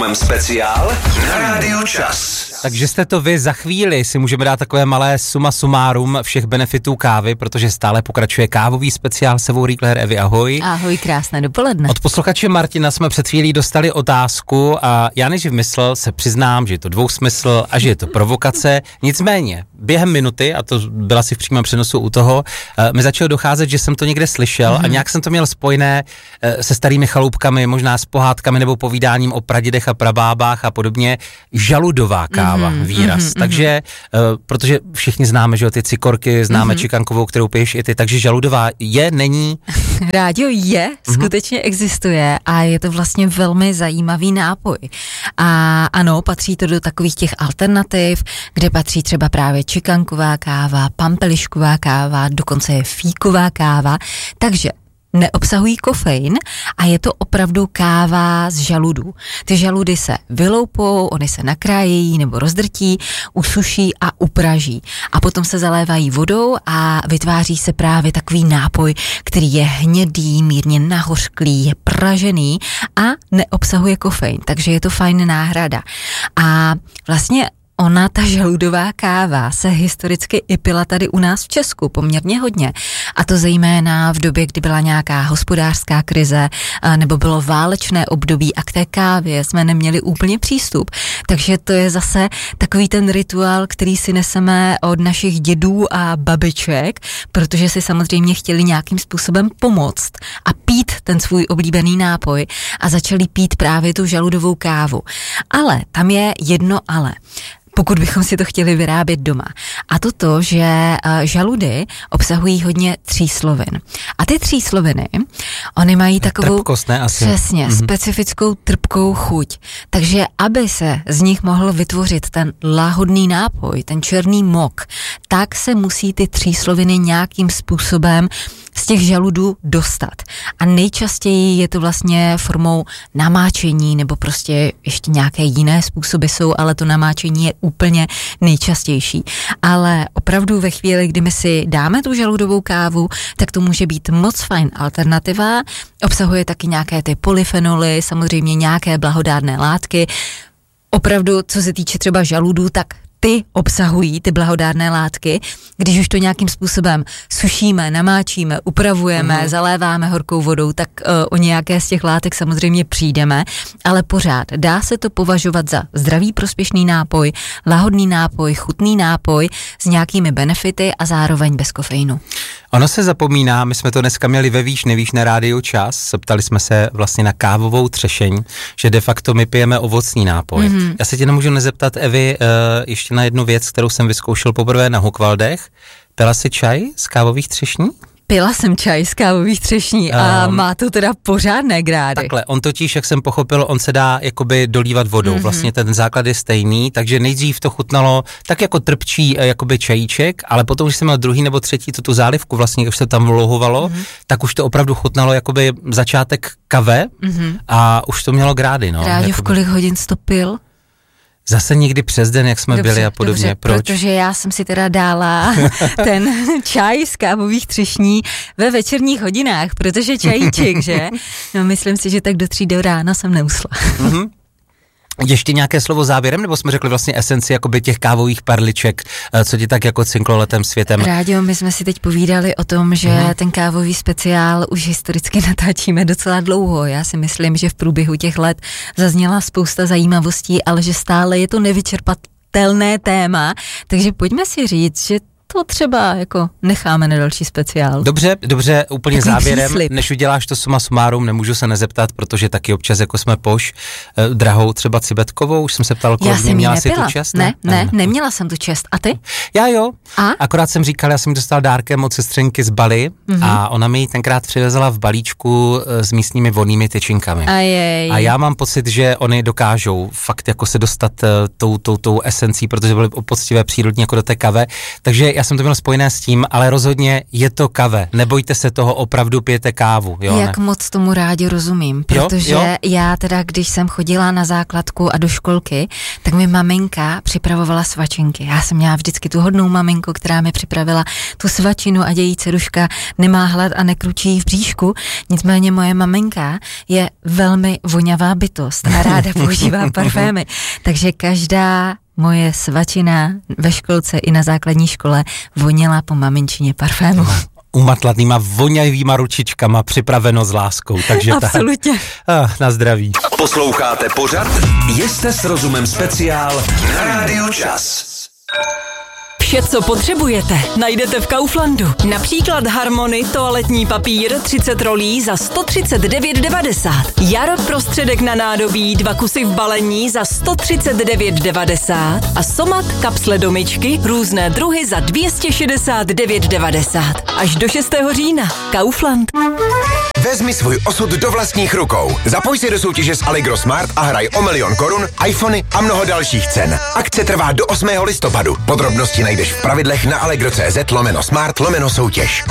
Konzumem speciál na Rádiu Čas. Takže jste to vy, za chvíli si můžeme dát takové malé suma sumárum všech benefitů kávy, protože stále pokračuje kávový speciál Sevou Riegler. Evi, ahoj. Ahoj, krásné dopoledne. Od posluchače Martina jsme před chvílí dostali otázku a já než vymyslel, se přiznám, že je to dvousmysl a že je to provokace. Nicméně, během minuty, a to byla si v přímém přenosu u toho, mi začalo docházet, že jsem to někde slyšel a nějak jsem to měl spojené se starými chaloupkami, možná s pohádkami nebo povídáním o pradědech a prabábách a podobně. Žaludová káva, výraz. Takže, protože všichni známe, že ty cikorky, známe čikankovou, kterou piješ i ty, takže žaludová je, není? Rádio je, skutečně existuje a je to vlastně velmi zajímavý nápoj. A ano, patří to do takových těch alternativ, kde patří třeba právě čikanková káva, pampelišková káva, dokonce je fíková káva, takže neobsahují kofein a je to opravdu káva z žaludů. Ty žaludy se vyloupou, oni se nakrájejí nebo rozdrtí, usuší a upraží. A potom se zalévají vodou a vytváří se právě takový nápoj, který je hnědý, mírně nahořklý, je pražený a neobsahuje kofein, takže je to fajn náhrada. A vlastně ona, ta žaludová káva, se historicky i pila tady u nás v Česku poměrně hodně. A to zejména v době, kdy byla nějaká hospodářská krize nebo bylo válečné období a k té kávě jsme neměli úplně přístup. Takže to je zase takový ten rituál, který si neseme od našich dědů a babiček, protože si samozřejmě chtěli nějakým způsobem pomoct a pít ten svůj oblíbený nápoj a začali pít právě tu žaludovou kávu. Ale tam je jedno ale. Pokud bychom si to chtěli vyrábět doma. A to, že žaludy obsahují hodně tříslovin. A ty třísloviny, oni mají takovou trpkost, ne, asi. Přesně, specifickou trpkou chuť. Takže aby se z nich mohl vytvořit ten láhodný nápoj, ten černý mok, tak se musí ty třísloviny nějakým způsobem z těch žaludů dostat. A nejčastěji je to vlastně formou namáčení nebo prostě ještě nějaké jiné způsoby jsou, ale to namáčení je úplně nejčastější. Ale opravdu ve chvíli, kdy my si dáme tu žaludovou kávu, tak to může být moc fajn alternativa. Obsahuje taky nějaké ty polyfenoly, samozřejmě nějaké blahodárné látky. Opravdu, co se týče třeba žaludů, tak ty obsahují ty blahodárné látky, když už to nějakým způsobem sušíme, namáčíme, upravujeme, zaléváme horkou vodou, tak o nějaké z těch látek samozřejmě přijdeme, ale pořád dá se to považovat za zdravý prospěšný nápoj, lahodný nápoj, chutný nápoj s nějakými benefity a zároveň bez kofeinu. Ono se zapomíná, my jsme to dneska měli ve Víš, nevíš na Rádiu Čas, ptali jsme se vlastně na kávovou třešeň, že de facto my pijeme ovocný nápoj. Já se tě nemůžu nezeptat, Evi, ještě na jednu věc, kterou jsem vyzkoušel poprvé na Hochwaldech. Pila jsi čaj z kávových třešní? Pila jsem čaj z kávových třešní a má to teda pořádné grády. Takhle, on totiž, jak jsem pochopil, on se dá jakoby dolívat vodou, vlastně ten základ je stejný, takže nejdřív to chutnalo tak jako trpčí jakoby čajíček, ale potom, když jsem měl druhý nebo třetí tu zálivku, vlastně už se tam vlohovalo, tak už to opravdu chutnalo jakoby začátek kave a už to mělo grády, no. Rádio, v kolik hodin jsi to pil? Zase někdy přes den, jak jsme byli a podobně. Dobře, proč? Protože já jsem si teda dala ten čaj z kávových třešní ve večerních hodinách, protože čajíček, že? No myslím si, že tak do 3 do rána jsem neusla. Ještě nějaké slovo závěrem, nebo jsme řekli vlastně esenci jakoby těch kávových perliček, co ti tak jako cinklo letem světem? Rádio, my jsme si teď povídali o tom, že ten kávový speciál už historicky natáčíme docela dlouho. Já si myslím, že v průběhu těch let zazněla spousta zajímavostí, ale že stále je to nevyčerpatelné téma, takže pojďme si říct, že to třeba jako necháme na další speciál. Dobře, úplně takový závěrem, příslib. Než uděláš to suma sumárum, nemůžu se nezeptat, protože taky občas jako jsme drahou třeba Cibetkovou, už jsem se ptal, Já jsem měla ji si tu nepila. čest? Ne, neměla jsem tu čest. A ty? Já jo. A? Akorát jsem říkal, já jsem ji dostal dárkem od sestřenky z Bali a ona mi ji tenkrát přivezla v balíčku s místními vonnými tyčinkami. A já mám pocit, že oni dokážou fakt jako se dostat tou esencí, protože byly poctivé přírodní jako do té kave, takže já já jsem to měl spojené s tím, ale rozhodně je to kave. Nebojte se toho, opravdu pijete kávu. Jo, Jak moc tomu rádi rozumím, protože já teda, když jsem chodila na základku a do školky, tak mi maminka připravovala svačinky. Já jsem měla vždycky tu hodnou maminku, která mi připravila tu svačinu, ať její dceruška nemá hlad a nekručí v bříšku. Nicméně moje maminka je velmi vonavá bytost a ráda používá parfémy. Takže každá moje svačina ve školce i na základní škole voněla po maminčině parfému. Umatlatnýma vonavýma ručičkama, připraveno s láskou. Takže absolutně. Na zdraví. Posloucháte pořad Jste s rozumem speciál na Rádiu Čas. Vše, co potřebujete, najdete v Kauflandu. Například Harmony toaletní papír 30 rolí za 139,90. Jaro prostředek na nádobí 2 kusy v balení za 139,90 a Somat kapsle do myčky různé druhy za 269,90. Až do 6. října. Kaufland. Vezmi svůj osud do vlastních rukou. Zapoj se do soutěže s Allegro Smart a hraj o 1 000 000 korun, iPhony a mnoho dalších cen. Akce trvá do 8. listopadu. Podrobnosti najdeš v pravidlech na allegro.cz/smart/soutěž.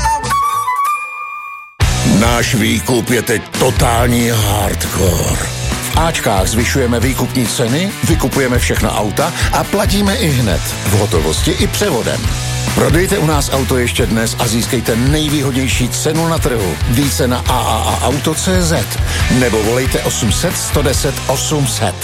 Náš výkup je teď totální hardcore. V Ačkách zvyšujeme výkupní ceny, vykupujeme všechna auta a platíme i hned. V hotovosti i převodem. Prodejte u nás auto ještě dnes a získejte nejvýhodnější cenu na trhu. Více na AAAauto.cz nebo volejte 800 110 800.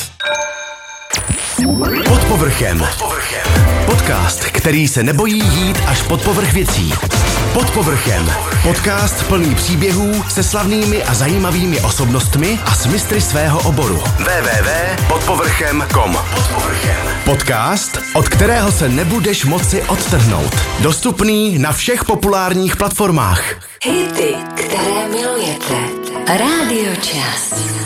Pod povrchem. Podcast, který se nebojí jít až pod povrch věcí. Pod povrchem. Podcast plný příběhů se slavnými a zajímavými osobnostmi a s mistry svého oboru. www.podpovrchem.com. Podcast, od kterého se nebudeš moci odtrhnout. Dostupný na všech populárních platformách. Hity, které milujete. Rádio Čas.